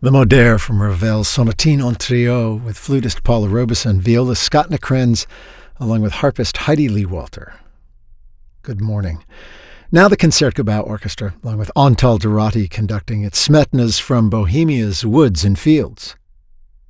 The Moder from Ravel's Sonatine en Trio with flutist Paula Robeson, violist Scott Nakrenz, along with harpist Heidi Lewalter. Good morning. Now the Concertgebouw Orchestra, along with Antal Dorati conducting its Smetnas from Bohemia's Woods and Fields.